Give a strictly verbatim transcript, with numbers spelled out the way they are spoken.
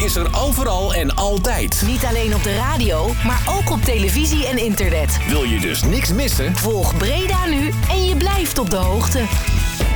is er overal en altijd. Niet alleen op de radio, maar ook op televisie en internet. Wil je dus niks missen? Volg Breda Nu en je blijft op de hoogte.